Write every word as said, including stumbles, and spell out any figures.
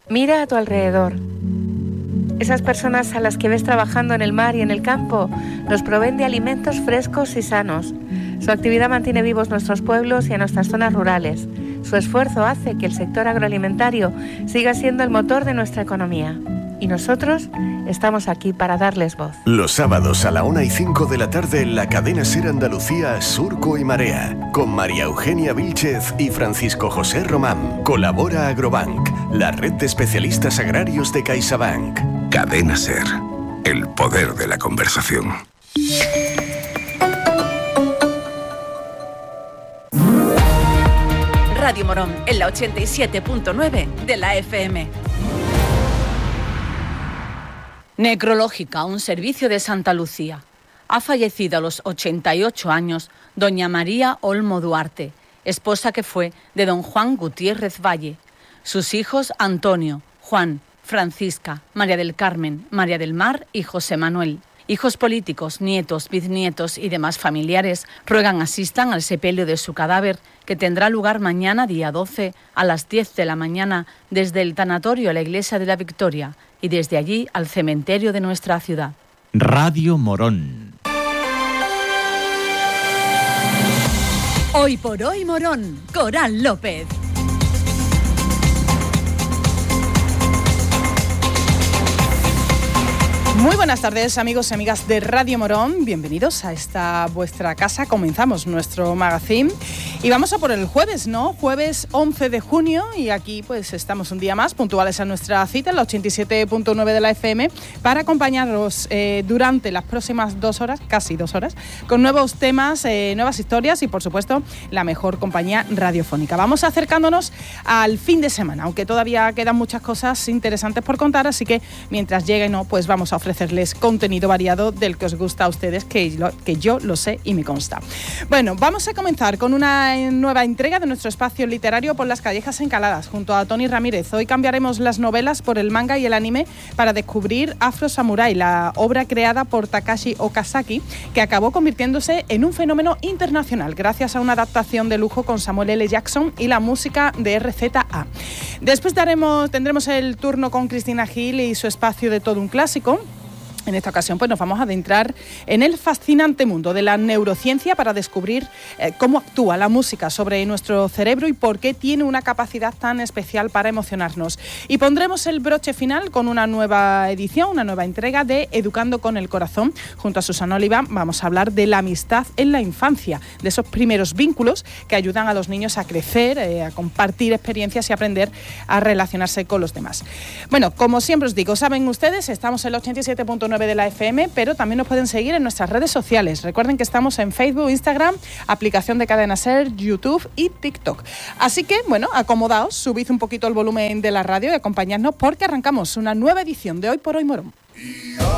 Mira a tu alrededor. Esas personas a las que ves trabajando en el mar y en el campo nos proveen de alimentos frescos y sanos. Su actividad mantiene vivos nuestros pueblos y a nuestras zonas rurales. Su esfuerzo hace que el sector agroalimentario siga siendo el motor de nuestra economía. Y nosotros estamos aquí para darles voz. Los sábados a la una y cinco de la tarde en la cadena SER Andalucía, Surco y Marea, con María Eugenia Vílchez y Francisco José Román. Colabora Agrobank, la red de especialistas agrarios de CaixaBank. Cadena SER, el poder de la conversación. Radio Morón, en la ochenta y siete punto nueve de la F M. Necrológica, un servicio de Santa Lucía. Ha fallecido a los ochenta y ocho años doña María Olmo Duarte, esposa que fue de don Juan Gutiérrez Valle. Sus hijos Antonio, Juan, Francisca, María del Carmen, María del Mar y José Manuel. Hijos políticos, nietos, bisnietos y demás familiares ruegan asistan al sepelio de su cadáver, que tendrá lugar mañana día doce a las diez de la mañana desde el tanatorio a la Iglesia de la Victoria y desde allí al cementerio de nuestra ciudad. Radio Morón. Hoy por hoy Morón, Coral López. Muy buenas tardes, amigos y amigas de Radio Morón. Bienvenidos a esta vuestra casa. Comenzamos nuestro magazine y vamos a por el jueves, ¿no? Jueves once de junio y aquí pues estamos un día más puntuales a nuestra cita en la ochenta y siete punto nueve de la F M para acompañaros eh, durante las próximas dos horas, casi dos horas, con nuevos temas, eh, nuevas historias y por supuesto la mejor compañía radiofónica. Vamos acercándonos al fin de semana, aunque todavía quedan muchas cosas interesantes por contar, así que mientras lleguen, ¿no? Pues vamos a ofrecer ofrecerles contenido variado del que os gusta a ustedes, que, lo, que yo lo sé y me consta. Bueno, vamos a comenzar con una nueva entrega de nuestro espacio literario por las callejas encaladas, junto a Tony Ramírez. Hoy cambiaremos las novelas por el manga y el anime para descubrir Afro Samurai, la obra creada por Takashi Okazaki, que acabó convirtiéndose en un fenómeno internacional, gracias a una adaptación de lujo con Samuel L. Jackson y la música de R Z A. Después daremos, tendremos el turno con Cristina Gil y su espacio de todo un clásico. En esta ocasión pues nos vamos a adentrar en el fascinante mundo de la neurociencia para descubrir eh, cómo actúa la música sobre nuestro cerebro y por qué tiene una capacidad tan especial para emocionarnos. Y pondremos el broche final con una nueva edición, una nueva entrega de Educando con el Corazón. Junto a Susana Oliva vamos a hablar de la amistad en la infancia, de esos primeros vínculos que ayudan a los niños a crecer, eh, a compartir experiencias y aprender a relacionarse con los demás. Bueno, como siempre os digo, saben ustedes, estamos en el ochenta y siete punto nueve de la F M, pero también nos pueden seguir en nuestras redes sociales. Recuerden que estamos en Facebook, Instagram, aplicación de Cadena SER, YouTube y TikTok. Así que, bueno, acomodaos, subid un poquito el volumen de la radio y acompañadnos porque arrancamos una nueva edición de Hoy por Hoy Morón.